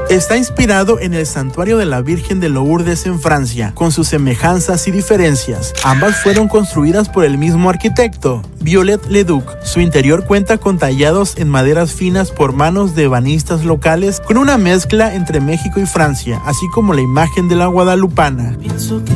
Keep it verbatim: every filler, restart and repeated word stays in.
Está inspirado en el Santuario de la Virgen de Lourdes en Francia, con sus semejanzas y diferencias. Ambas fueron construidas por el mismo arquitecto, Viollet-le-Duc. Su interior cuenta con tallados en maderas finas por manos de ebanistas locales, con una mezcla entre México y Francia, así como la imagen de la guadalupana. Pienso que